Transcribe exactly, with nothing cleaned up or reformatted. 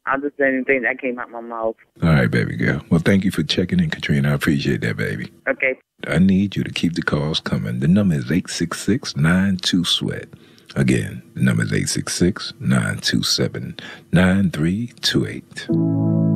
I'm just saying anything that came out my mouth. All right, baby girl. Well, thank you for checking in, Katrina. I appreciate that, baby. Okay. I need you to keep the calls coming. The number is eight six six, nine two, SWEAT. Again, the number is eight six six, nine two seven, nine three two eight.